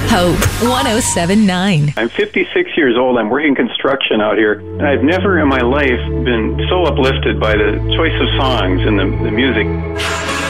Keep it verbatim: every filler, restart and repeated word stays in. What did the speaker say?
Hope one oh seven point nine. I'm fifty-six years old. I'm working construction out here. And I've never in my life been so uplifted by the choice of songs and the, the music.